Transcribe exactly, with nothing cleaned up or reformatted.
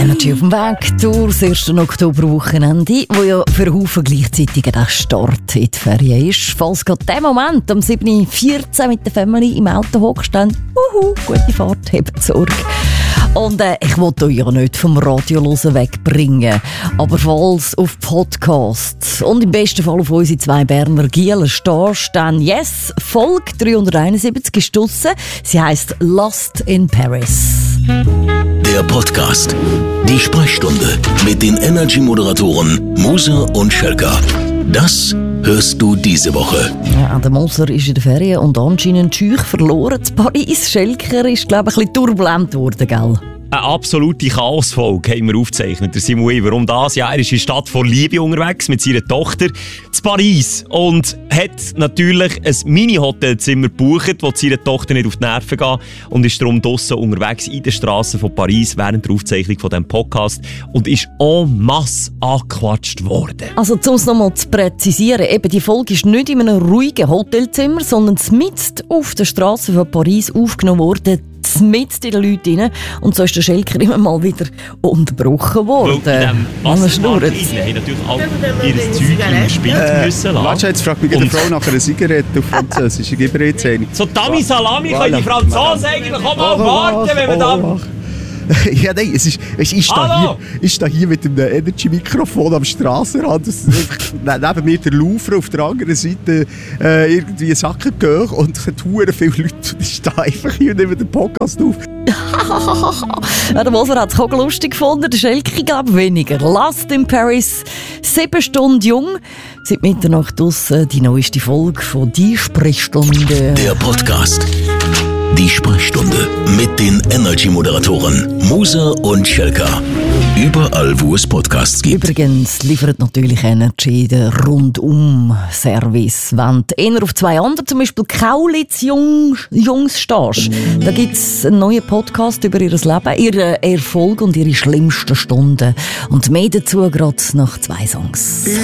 Energy auf dem Weg durch das erste Oktoberwochenende, wo ja für Haufen gleichzeitig der Start in die Ferien ist. Falls gerade der Moment um sieben Uhr vierzehn mit der Family im Auto hockst, dann uhu, gute Fahrt, habt Sorge. Und äh, ich wollte euch ja nicht vom Radiohören wegbringen, aber falls auf Podcasts und im besten Fall auf unsere zwei Berner Gielen stehst, dann yes, Folge dreihunderteinundsiebzig ist draussen. Sie heisst Lost in Paris. Der Podcast. Die Sprechstunde mit den Energy-Moderatoren Moser und Schelka. Das hörst du diese Woche. Ja, der Moser ist in der Ferien und anscheinend schüch verloren zu Paris. Schelker ist, glaube ich, ein bisschen turbulent geworden, gell? Eine absolute Chaosfolge haben wir aufgezeichnet. Der Simon, warum das? Ja, er ist in der Stadt vor Liebe unterwegs mit seiner Tochter zu Paris und hat natürlich ein Mini-Hotelzimmer gebucht, wo seine Tochter nicht auf die Nerven geht, und ist darum draussen unterwegs in den Strassen von Paris während der Aufzeichnung von diesem Podcast und ist en masse angequatscht worden. Also, um es nochmal zu präzisieren, eben die Folge ist nicht in einem ruhigen Hotelzimmer, sondern mitten auf der Straße von Paris aufgenommen worden, mitten in den Leuten rein. Und so ist der Schelker immer mal wieder unterbrochen worden. Weil in diesem Wassermarkt haben natürlich alle ihr Zeug im Spiel äh, müssen lassen. Warte, jetzt fragt mich eine Frau nach einer Zigarette auf Französisch. Ich gebe ihr jetzt eine. So Tami Salami können die Franzosen eigentlich auch mal warten, wenn man da... Ja, nein, es ist, es ist, da hier, ist da hier mit einem Energy-Mikrofon am Strassenrand. Das ist neben mir der Louvre, auf der anderen Seite äh, irgendwie Sachen gehen und es hat verdammt viele Leute. Ich stehe einfach hier und nehme den Podcast auf. Ja, der Moser hat es auch lustig gefunden, der Schelke gab weniger. Lost in Paris, sieben Stunden jung. Seit Mitternacht draussen die neueste Folge von «Die Sprechstunde». Der Podcast. Die Sprechstunde mit den Energy-Moderatoren Moser und Schelka. Überall, wo es Podcasts gibt. Übrigens liefert natürlich Energy den Rundum-Service. Wenn du eher auf zwei andere, zum Beispiel Kaulitz Jung, Jungs stehst, da gibt es einen neuen Podcast über ihr Leben, ihre Erfolg und ihre schlimmsten Stunden. Und mehr dazu gerade nach zwei Songs.